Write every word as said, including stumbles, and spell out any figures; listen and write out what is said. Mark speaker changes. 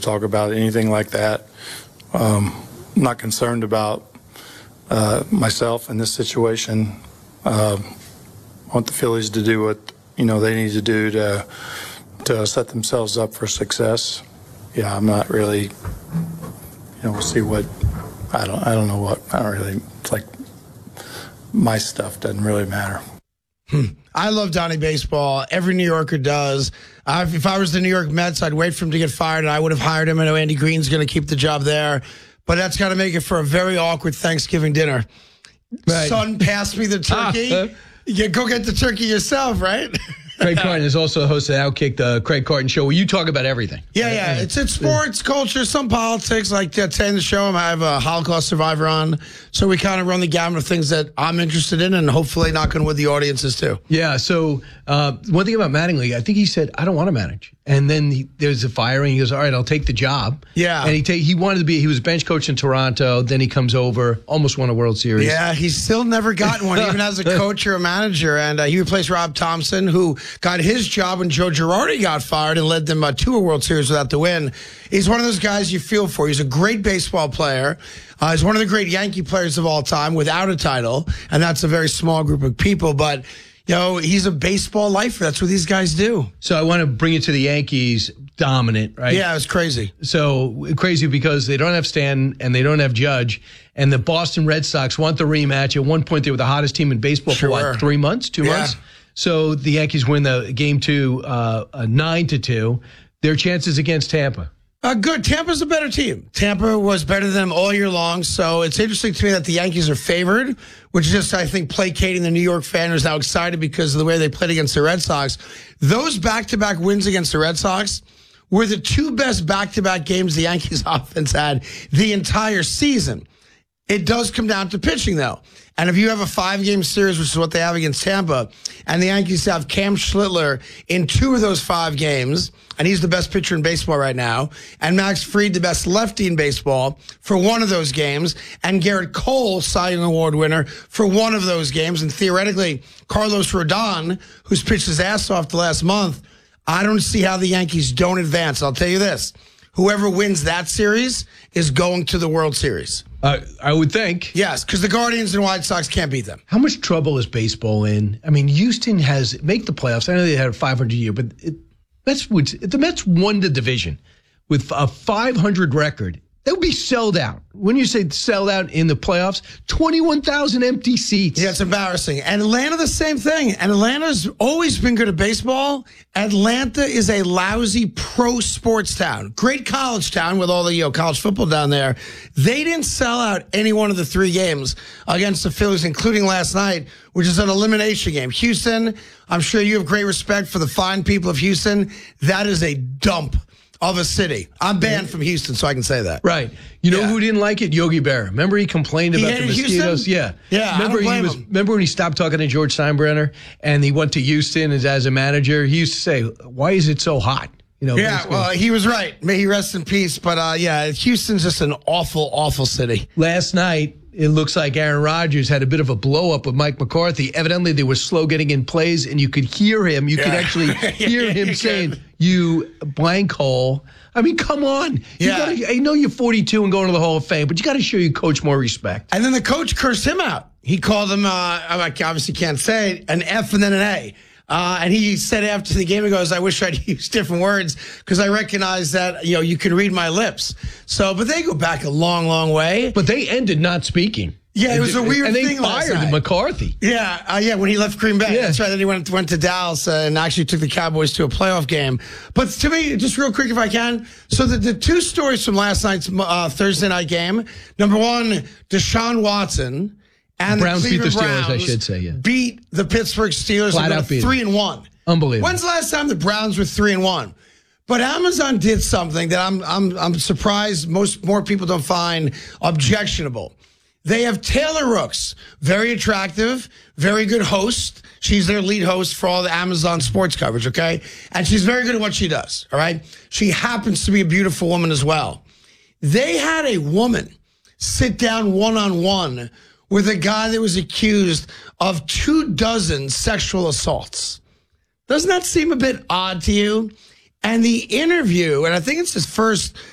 Speaker 1: talk about anything like that. Um, I'm not concerned about uh, myself in this situation. Uh, I want the Phillies to do what, you know, they need to do to to set themselves up for success. Yeah, I'm not really, you know, we'll see what, I don't, I don't know what, I don't really, it's like my stuff doesn't really matter.
Speaker 2: Hmm. I love Donnie Baseball. Every New Yorker does. Uh, if I was the New York Mets, I'd wait for him to get fired, and I would have hired him. I know Andy Green's going to keep the job there, but that's got to make it for a very awkward Thanksgiving dinner. Right. Son, pass me the turkey. Ah, uh, you go get the turkey yourself, right?
Speaker 3: Craig Carton is also a host of Outkick, the Craig Carton Show, where you talk about everything.
Speaker 2: Yeah, yeah. It's it's sports, culture, some politics. Like uh, today in the show, I have a Holocaust survivor on. So we kind of run the gamut of things that I'm interested in, and hopefully knocking with the audiences too.
Speaker 3: Yeah, so uh, one thing about Mattingly, I think he said, I don't want to manage. And then he, there's a firing. He goes, all right, I'll take the job.
Speaker 2: Yeah.
Speaker 3: And he ta- he wanted to be, he was a bench coach in Toronto. Then he comes over, almost won a World Series.
Speaker 2: Yeah, he's still never gotten one, even as a coach or a manager. And uh, he replaced Rob Thompson, who got his job when Joe Girardi got fired and led them uh, to a World Series without the win. He's one of those guys you feel for. He's a great baseball player. Uh, he's one of the great Yankee players of all time without a title. And that's a very small group of people. But you know, he's a baseball lifer. That's what these guys do.
Speaker 3: So I want to bring it to the Yankees, dominant, right?
Speaker 2: Yeah, it's crazy.
Speaker 3: So crazy because they don't have Stan and they don't have Judge, and the Boston Red Sox want the rematch. At one point, they were the hottest team in baseball
Speaker 2: Sure.
Speaker 3: for what, three months, two
Speaker 2: Yeah.
Speaker 3: months? So the Yankees win the game two, uh, uh, nine to two. Their chances against Tampa.
Speaker 2: Uh, good. Tampa's a better team. Tampa was better than them all year long. So it's interesting to me that the Yankees are favored, which is just, I think, placating the New York fan who's now excited because of the way they played against the Red Sox. Those back-to-back wins against the Red Sox were the two best back-to-back games the Yankees offense had the entire season. It does come down to pitching, though. And if you have a five-game series, which is what they have against Tampa, and the Yankees have Cam Schlittler in two of those five games, and he's the best pitcher in baseball right now, and Max Fried, the best lefty in baseball, for one of those games, and Garrett Cole, Cy Young Award winner, for one of those games, and theoretically, Carlos Rodon, who's pitched his ass off the last month, I don't see how the Yankees don't advance. I'll tell you this. Whoever wins that series is going to the World Series.
Speaker 3: Uh, I would think.
Speaker 2: Yes, because the Guardians and White Sox can't beat them.
Speaker 3: How much trouble is baseball in? I mean, Houston has make the playoffs. I know they had a five hundred year, but it, Mets would, if the Mets won the division with a five hundred record, that would be sold out. When you say sold out in the playoffs, twenty-one thousand empty seats.
Speaker 2: Yeah, it's embarrassing. And Atlanta, the same thing. And Atlanta's always been good at baseball. Atlanta is a lousy pro sports town. Great college town with all the you know, college football down there. They didn't sell out any one of the three games against the Phillies, including last night, which is an elimination game. Houston, I'm sure you have great respect for the fine people of Houston. That is a dump of a city. I'm banned from Houston, so I can say that.
Speaker 3: Right. You know
Speaker 2: Yeah.
Speaker 3: who didn't like it? Yogi Berra. Remember he complained
Speaker 2: He
Speaker 3: about the
Speaker 2: hated
Speaker 3: mosquitoes?
Speaker 2: Houston?
Speaker 3: Yeah.
Speaker 2: Yeah, I
Speaker 3: Remember
Speaker 2: don't blame
Speaker 3: he was
Speaker 2: him.
Speaker 3: remember when he stopped talking to George Steinbrenner and he went to Houston as, as a manager? He used to say, "Why is it so hot?" You know,
Speaker 2: Yeah,
Speaker 3: basically.
Speaker 2: well, he was right. May he rest in peace. But uh, yeah, Houston's just an awful, awful city.
Speaker 3: Last night, it looks like Aaron Rodgers had a bit of a blow up with Mike McCarthy. Evidently, they were slow getting in plays, and you could hear him. You could
Speaker 2: Yeah.
Speaker 3: actually hear him
Speaker 2: You
Speaker 3: saying,
Speaker 2: could.
Speaker 3: "You blank hole." I mean, come on. You
Speaker 2: Yeah.
Speaker 3: gotta, I know you're forty-two and going to the Hall of Fame, but you got to show your coach more respect.
Speaker 2: And then the coach cursed him out. He called him, uh, I obviously can't say it, an F and then an A. Uh, and he said after the game, he goes, I wish I'd used different words because I recognize that, you know, you can read my lips. So, but they go back a long, long way.
Speaker 3: But they ended not speaking.
Speaker 2: Yeah, it was a weird
Speaker 3: and they
Speaker 2: thing last
Speaker 3: fired
Speaker 2: night.
Speaker 3: McCarthy.
Speaker 2: Yeah, uh, yeah, when he left Green Bay.
Speaker 3: Yeah.
Speaker 2: That's right. Then he went, went to Dallas uh, and actually took the Cowboys to a playoff game. But to me, just real quick if I can. So the, the two stories from last night's uh, Thursday night game. Number one, Deshaun Watson and
Speaker 3: Browns
Speaker 2: the
Speaker 3: beat the
Speaker 2: Cleveland
Speaker 3: Steelers,
Speaker 2: Browns
Speaker 3: I should say, yeah.
Speaker 2: beat the Pittsburgh Steelers
Speaker 3: Flat
Speaker 2: and
Speaker 3: out
Speaker 2: go
Speaker 3: beat
Speaker 2: three
Speaker 3: them.
Speaker 2: and one.
Speaker 3: Unbelievable.
Speaker 2: When's the last time the Browns were three and one? But Amazon did something that I'm I'm I'm surprised most more people don't find objectionable. They have Taylor Rooks, very attractive, very good host. She's their lead host for all the Amazon sports coverage, okay? And she's very good at what she does, all right? She happens to be a beautiful woman as well. They had a woman sit down one-on-one with a guy that was accused of two dozen sexual assaults. Doesn't that seem a bit odd to you? And the interview, and I think it's his first